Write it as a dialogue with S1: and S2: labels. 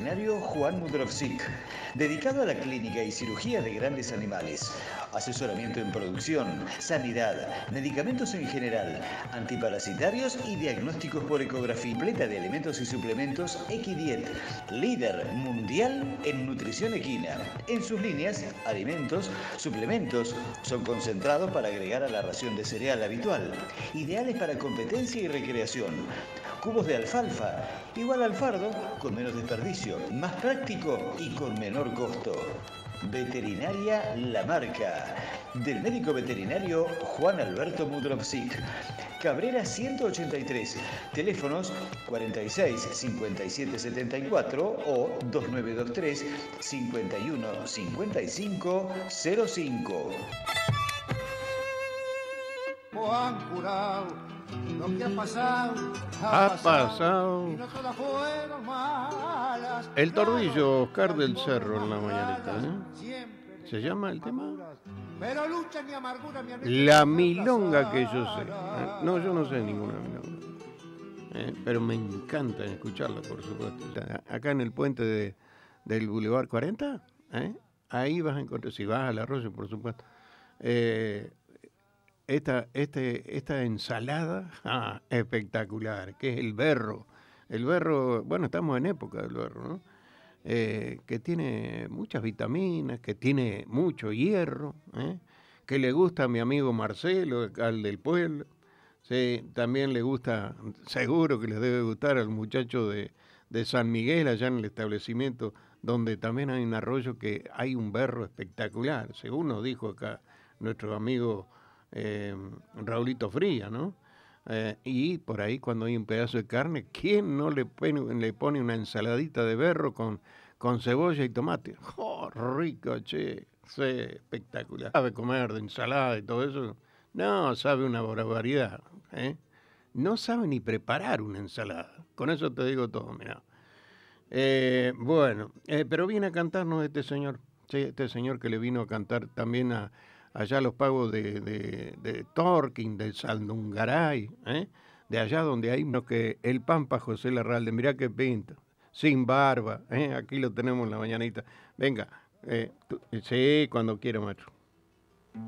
S1: veterinario Juan Mudrovsik, dedicado a la clínica y cirugía de grandes animales, asesoramiento en producción, sanidad, medicamentos en general, antiparasitarios y diagnósticos por ecografía completa de alimentos y suplementos Equidiet, líder mundial en nutrición equina. En sus líneas, alimentos, suplementos son concentrados para agregar a la ración de cereal habitual, ideales para competencia y recreación. Cubos de alfalfa, igual al fardo, con menos desperdicio, más práctico y con menor costo. Veterinaria La Marca, del médico veterinario Juan Alberto Mudrovsik. Cabrera 183, teléfonos 46 57 74 o 2923 51 55 05.
S2: Han curado lo que ha pasado.
S3: Ha pasado.
S2: Y no todas fueron malas.
S3: El tordillo Oscar del Cerro en la mañanita, ¿eh? ¿Se llama el tema?
S2: Pero lucha ni amargura, mi amigo.
S3: La milonga que yo sé. No, yo no sé ninguna milonga. Pero me encanta escucharla, por supuesto. Acá en el puente del Boulevard 40, ahí vas a encontrar, si vas al Arroyo, por supuesto, esta ensalada espectacular, que es el berro. El berro, bueno, estamos en época del berro, ¿no? Que tiene muchas vitaminas, que tiene mucho hierro, que le gusta a mi amigo Marcelo, al del pueblo. Sí, también le gusta, seguro que les debe gustar al muchacho de San Miguel, allá en el establecimiento, donde también hay un arroyo que hay un berro espectacular, según nos dijo acá nuestro amigo Raulito Fría, ¿no? Y por ahí cuando hay un pedazo de carne, ¿quién no le pone una ensaladita de berro con cebolla y tomate? ¡Oh, rico, che! Sí, espectacular. ¿Sabe comer de ensalada y todo eso? No, sabe una barbaridad, No sabe ni preparar una ensalada. Con eso te digo todo, mira. Bueno, pero viene a cantarnos este señor. Sí, este señor que le vino a cantar también allá a los pagos de Torquín, de Saldungaray, de allá donde hay uno que el Pampa José Larralde, mirá qué pinta, sin barba, aquí lo tenemos en la mañanita. Venga, sí, cuando quiera, maestro.